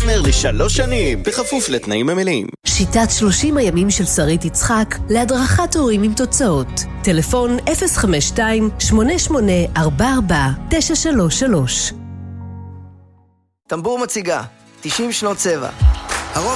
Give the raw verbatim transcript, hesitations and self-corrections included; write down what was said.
פרטנר לשלוש שנים, בכפוף לתנאים המלאים. שיטת שלושים הימים של שרית יצחק להדרכת הורים עם תוצאות. טלפון אפס חמש שתיים שמונה שמונה ארבע ארבע תשע שלוש שלוש. טמבור מציגה תשעים שנות צבע.